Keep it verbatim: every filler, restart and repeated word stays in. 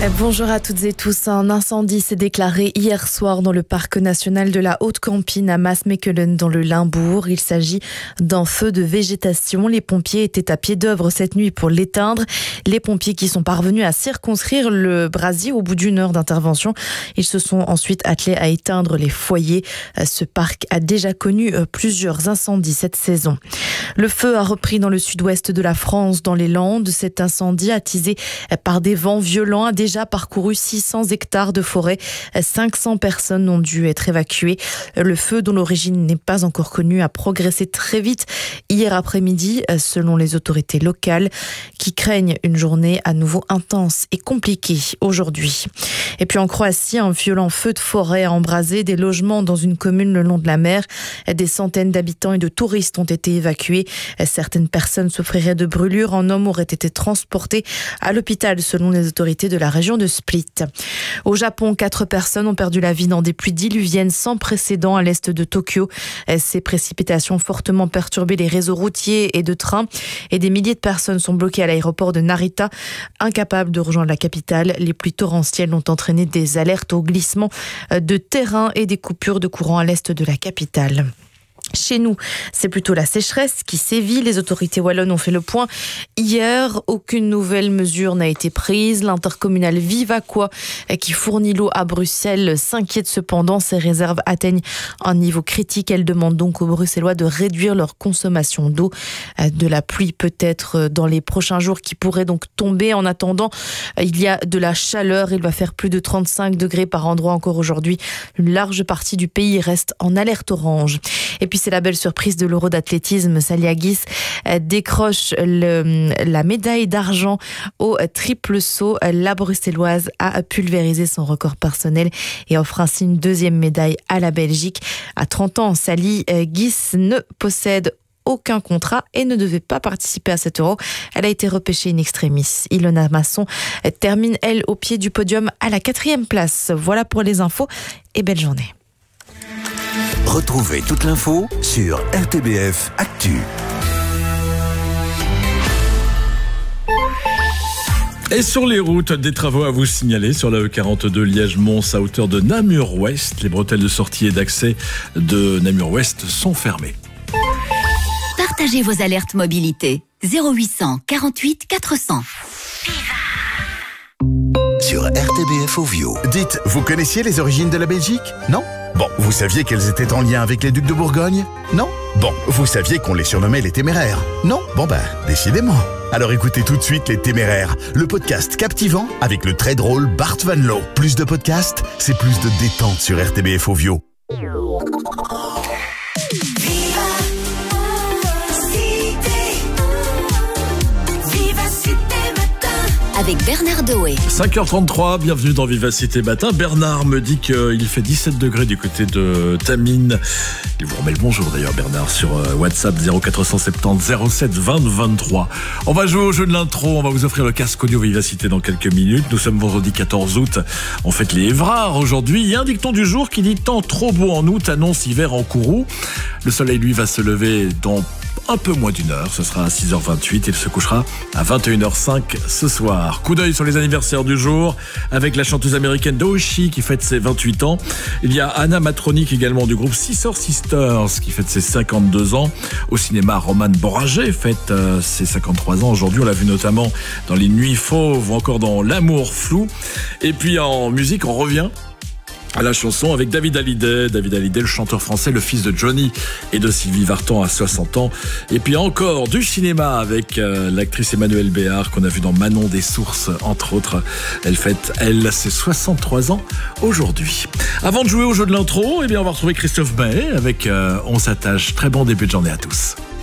Bonjour à toutes et tous. Un incendie s'est déclaré hier soir dans le parc national de la Haute-Campine à Maasmechelen dans le Limbourg. Il s'agit d'un feu de végétation. Les pompiers étaient à pied d'œuvre cette nuit pour l'éteindre. Les pompiers qui sont parvenus à circonscrire le brasier au bout d'une heure d'intervention. Ils se sont ensuite attelés à éteindre les foyers. Ce parc a déjà connu plusieurs incendies cette saison. Le feu a repris dans le sud-ouest de la France, dans les Landes. Cet incendie attisé par des vents violents a déjà parcouru six cents hectares de forêt. cinq cents personnes ont dû être évacuées. Le feu, dont l'origine n'est pas encore connue, a progressé très vite hier après-midi, selon les autorités locales, qui craignent une journée à nouveau intense et compliquée aujourd'hui. Et puis en Croatie, un violent feu de forêt a embrasé des logements dans une commune le long de la mer. Des centaines d'habitants et de touristes ont été évacués. Certaines personnes souffriraient de brûlures. Un homme aurait été transporté à l'hôpital selon les autorités de la région de Split. Au Japon, quatre personnes ont perdu la vie dans des pluies diluviennes sans précédent à l'est de Tokyo. Ces précipitations ont fortement perturbé les réseaux routiers et de trains et des milliers de personnes sont bloquées à l'aéroport de Narita, incapables de rejoindre la capitale. Les pluies torrentielles ont entraîné des alertes au glissement de terrain et des coupures de courant à l'est de la capitale. Chez nous, c'est plutôt la sécheresse qui sévit. Les autorités wallonnes ont fait le point hier. Aucune nouvelle mesure n'a été prise. L'intercommunale Vivaquois, qui fournit l'eau à Bruxelles, s'inquiète cependant. Ses réserves atteignent un niveau critique. Elle demande donc aux Bruxellois de réduire leur consommation d'eau. De la pluie peut-être dans les prochains jours qui pourrait donc tomber. En attendant, il y a de la chaleur. Il va faire plus de trente-cinq degrés par endroit encore aujourd'hui. Une large partie du pays reste en alerte orange. Et puis c'est la belle surprise de l'Euro d'athlétisme. Saliagis décroche le, la médaille d'argent au triple saut. La bruxelloise a pulvérisé son record personnel et offre ainsi une deuxième médaille à la Belgique. À trente ans, Sally Gis ne possède aucun contrat et ne devait pas participer à cet Euro. Elle a été repêchée in extremis. Ilona Masson termine, elle, au pied du podium à la quatrième place. Voilà pour les infos et belle journée. Retrouvez toute l'info sur R T B F Actu. Et sur les routes, des travaux à vous signaler sur la E quarante-deux Liège-Mons à hauteur de Namur-Ouest. Les bretelles de sortie et d'accès de Namur-Ouest sont fermées. Partagez vos alertes mobilité. zéro huit cent quarante-huit quatre cents. Sur R T B F Ovio. Dites, vous connaissiez les origines de la Belgique? Non? Bon, vous saviez qu'elles étaient en lien avec les ducs de Bourgogne? Non? Bon, vous saviez qu'on les surnommait les Téméraires? Non? Bon ben, décidément. Alors écoutez tout de suite Les Téméraires, le podcast captivant avec le très drôle Bart Van Loo. Plus de podcasts, c'est plus de détente sur R T B F Ovio. Avec Bernard Doé. cinq heures trente-trois, bienvenue dans Vivacité Matin. Bernard me dit qu'il fait dix-sept degrés du côté de Tamine. Il vous remet le bonjour d'ailleurs Bernard sur WhatsApp zéro quatre cent soixante-dix zéro sept vingt vingt-trois. On va jouer au jeu de l'intro, on va vous offrir le casque audio Vivacité dans quelques minutes. Nous sommes vendredi quatorze août, on fête les Évrards aujourd'hui. Il y a un dicton du jour qui dit « Temps trop beau en août annonce hiver en courroux ». Le soleil lui va se lever dans un peu moins d'une heure, ce sera à six heures vingt-huit et il se couchera à vingt et une heures cinq ce soir. Coup d'œil sur les anniversaires du jour avec la chanteuse américaine Doechii qui fête ses vingt-huit ans. Il y a Anna Matronic également du groupe Scissor Sisters qui fête ses cinquante-deux ans. Au cinéma, Roman Boragé fête euh, ses cinquante-trois ans aujourd'hui. On l'a vu notamment dans Les Nuits Fauves ou encore dans L'amour flou. Et puis en musique, on revient à la chanson avec David Hallyday. David Hallyday, le chanteur français, le fils de Johnny et de Sylvie Vartan à soixante ans. Et puis encore du cinéma avec euh, l'actrice Emmanuelle Béard qu'on a vu dans Manon des Sources, entre autres. Elle fête, elle, ses soixante-trois ans aujourd'hui. Avant de jouer au jeu de l'intro, eh bien, on va retrouver Christophe Maé avec euh, On s'attache. Très bon début de journée à tous.